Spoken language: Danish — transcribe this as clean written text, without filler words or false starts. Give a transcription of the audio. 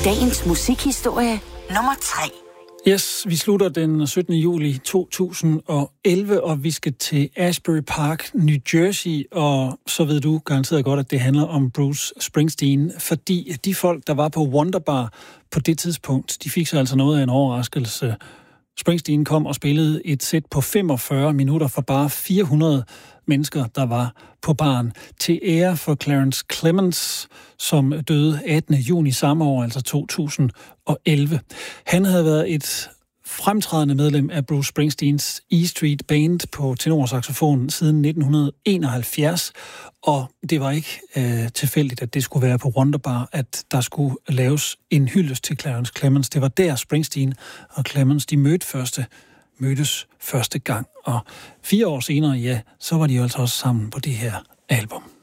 Dagens musikhistorie nummer 3. Yes, vi slutter den 17. juli 2011, og vi skal til Asbury Park, New Jersey, og så ved du garanteret godt, at det handler om Bruce Springsteen, fordi de folk, der var på Wonderbar på det tidspunkt, de fik så altså noget af en overraskelse. Springsteen kom og spillede et sæt på 45 minutter for bare 400 mennesker, der var på baren, til ære for Clarence Clemons, som døde 18. juni samme år, altså 2011. Han havde været et fremtrædende medlem af Bruce Springsteens E Street Band på tenorsaxofon siden 1971, og det var ikke tilfældigt, at det skulle være på Wonderbar, at der skulle laves en hyldest til Clarence Clemons. Det var der Springsteen og Clemons, de mødtes første gang, og 4 år senere, ja, så var de altså også sammen på det her album.